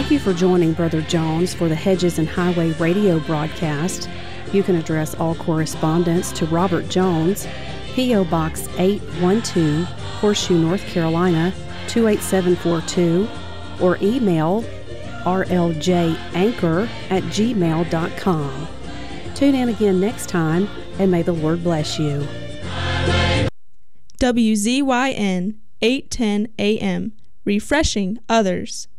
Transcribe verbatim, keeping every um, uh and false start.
Thank you for joining Brother Jones for the Hedges and Highway radio broadcast. You can address all correspondence to Robert Jones, P O. Box eight one two, Horseshoe, North Carolina, two eight seven four two, or email r l j anchor at gmail dot com. Tune in again next time, and may the Lord bless you. W Z Y N eight ten A M, refreshing others.